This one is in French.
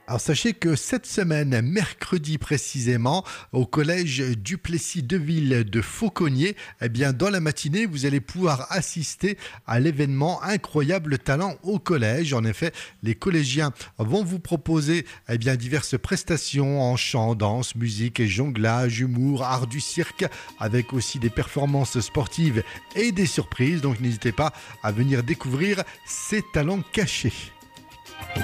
Alors sachez que cette semaine, mercredi précisément, au collège Duplessis-Deville de Fauconnier, eh bien dans la matinée, vous allez pouvoir assister à l'événement Incroyable Talent au collège. En effet, les collégiens vont vous proposer diverses prestations en chant, danse, musique, jonglage, humour, art du cirque, avec aussi des performances sportives et des surprises. Donc n'hésitez pas à venir découvrir ces talents cachés.